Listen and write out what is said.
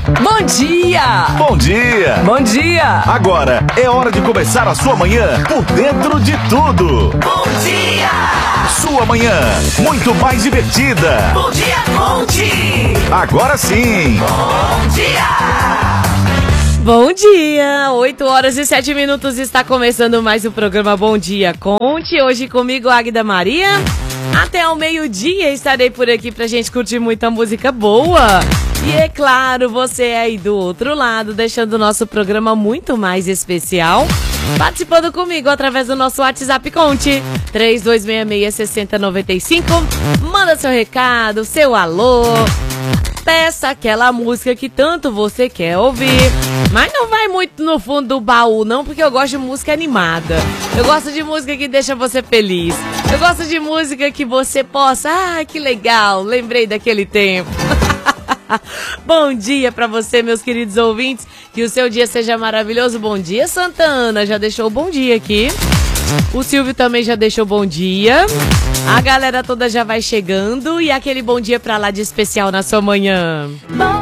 Bom dia! Bom dia! Bom dia! Agora é hora de começar a sua manhã por dentro de tudo. Bom dia! Sua manhã muito mais divertida. Bom dia, Conte! Agora sim! Bom dia! Bom dia! 8h07 está começando mais o programa Bom Dia Conte. Hoje comigo, Águida Maria. Até ao meio-dia estarei por aqui pra gente curtir muita música boa. E é claro, você aí do outro lado, deixando o nosso programa muito mais especial, participando comigo através do nosso WhatsApp Conte 3266-6095. Manda seu recado, seu alô, peça aquela música que tanto você quer ouvir. Mas não vai muito no fundo do baú não, porque eu gosto de música animada. Eu gosto de música que deixa você feliz. Eu gosto de música que você possa... Ah, que legal, lembrei daquele tempo. Bom dia pra você, meus queridos ouvintes. Que o seu dia seja maravilhoso. Bom dia, Santana. Já deixou o bom dia aqui. O Silvio também já deixou bom dia. A galera toda já vai chegando. E aquele bom dia pra lá de especial na sua manhã.